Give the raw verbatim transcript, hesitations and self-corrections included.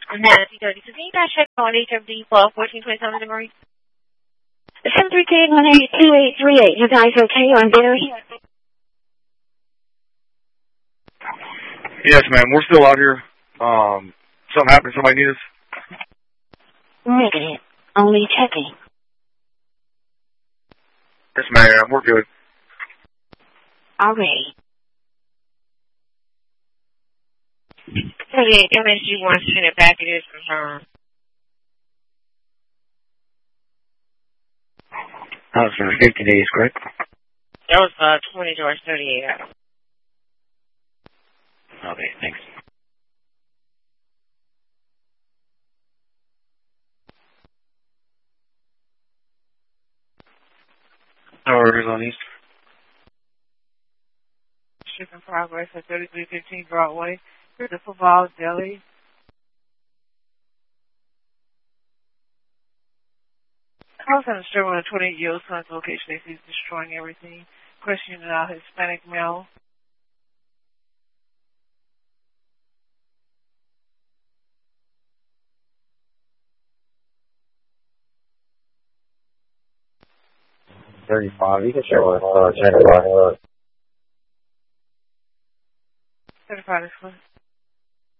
Nancy thirty-two. Can you guys check on H F D for fourteen twenty-seven degrees? seven three two eight one eight two eight three eight. You guys okay on Barry? Yes, ma'am. We're still out here. Um, something happened. Somebody need us? Negative. Only checking. Yes, ma'am. We're good. Alright. thirty-eight M S G one send it back. It is confirmed. That was for fifty days, correct? That was uh, twenty George thirty-eight. Okay, thanks. Orders on these. Shipping progress at thirty-three fifteen Broadway. Here's the football deli. House on the street with a twenty-eight-year-old son's location. They see he's destroying everything. Questioning out Hispanic male. thirty-five. You can share with uh, Jennifer. thirty-five is